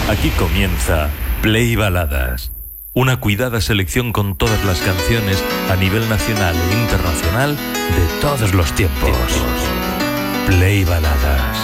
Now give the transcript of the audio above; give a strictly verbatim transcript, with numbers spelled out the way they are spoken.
Aquí comienza Play Baladas, una cuidada selección con todas las canciones a nivel nacional e internacional de todos los tiempos. Play Baladas.